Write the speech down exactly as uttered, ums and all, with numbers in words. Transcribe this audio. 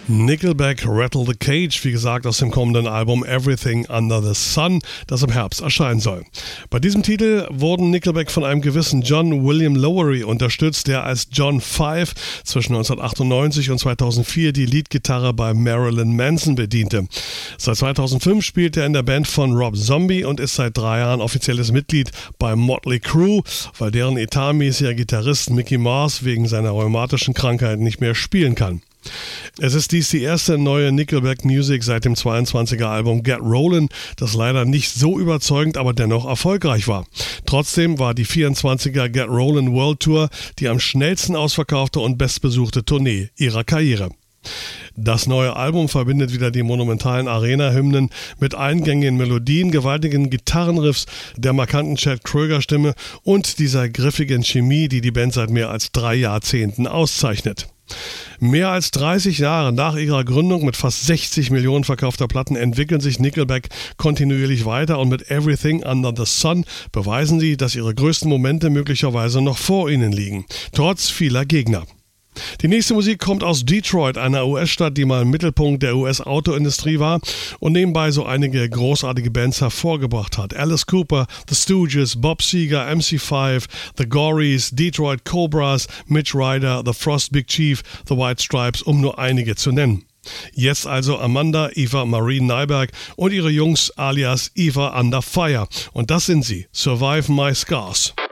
Nickelback Rattle the Cage, wie gesagt, aus dem kommenden Album Everything Under the Sun, das im Herbst erscheinen soll. Bei diesem Titel wurden Nickelback von einem gewissen John William Lowery unterstützt, der als John Five zwischen neunzehnhundertachtundneunzig und zweitausendvier die Leadgitarre bei Marilyn Manson bediente. Seit zweitausendfünf spielt er in der Band von Rob Zombie und ist seit drei Jahren offizielles Mitglied bei Motley Crue, weil deren etatmäßiger Gitarrist Mickey Mars wegen seiner rheumatischen Krankheit nicht mehr spielen kann. Es ist dies die erste neue Nickelback Music seit dem zweiundzwanziger Album Get Rollin', das leider nicht so überzeugend, aber dennoch erfolgreich war. Trotzdem war die vierundzwanziger Get Rollin' World Tour die am schnellsten ausverkaufte und bestbesuchte Tournee ihrer Karriere. Das neue Album verbindet wieder die monumentalen Arena-Hymnen mit eingängigen Melodien, gewaltigen Gitarrenriffs, der markanten Chad Kroeger-Stimme und dieser griffigen Chemie, die die Band seit mehr als drei Jahrzehnten auszeichnet. Mehr als dreißig Jahre nach ihrer Gründung mit fast sechzig Millionen verkaufter Platten entwickeln sich Nickelback kontinuierlich weiter und mit Everything Under the Sun beweisen sie, dass ihre größten Momente möglicherweise noch vor ihnen liegen, trotz vieler Gegner. Die nächste Musik kommt aus Detroit, einer U S-Stadt, die mal im Mittelpunkt der U S-Autoindustrie war und nebenbei so einige großartige Bands hervorgebracht hat. Alice Cooper, The Stooges, Bob Seger, M C five, The Gories, Detroit Cobras, Mitch Ryder, The Frost Big Chief, The White Stripes, um nur einige zu nennen. Jetzt also Amanda, Eva Marie Nyberg und ihre Jungs alias Eva Under Fire. Und das sind sie, Survive My Scars.